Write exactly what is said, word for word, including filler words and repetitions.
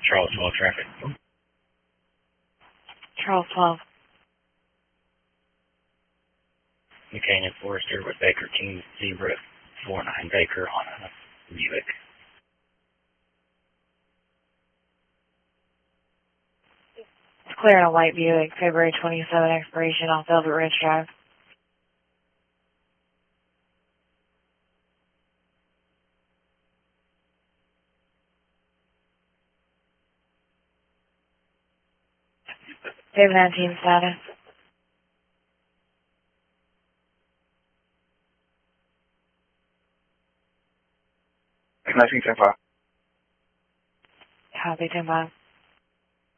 Charles twelve traffic. Charles twelve. Buchanan Forester with Baker King Zebra four nine Baker on a Buick. It's clear on a white Buick, February twenty-seventh expiration off Velvet Ridge Drive. David nineteen status. nineteen ten five. Copy, ten five.